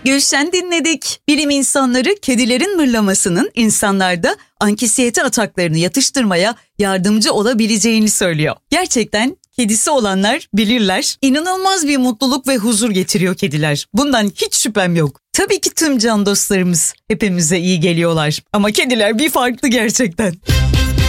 Gülşen dinledik. Bilim insanları kedilerin mırlamasının insanlarda anksiyete ataklarını yatıştırmaya yardımcı olabileceğini söylüyor. Gerçekten kedisi olanlar bilirler. İnanılmaz bir mutluluk ve huzur getiriyor kediler. Bundan hiç şüphem yok. Tabii ki tüm can dostlarımız hepimize iyi geliyorlar. Ama kediler bir farklı gerçekten.